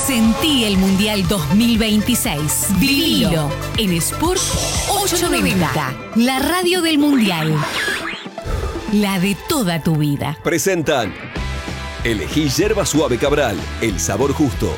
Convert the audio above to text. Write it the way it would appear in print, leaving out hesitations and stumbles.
Sentí el Mundial 2026. Vivilo en Sport 890. La radio del Mundial. La de toda tu vida. Presentan. Elegí Yerba Suave Cabral, el sabor justo.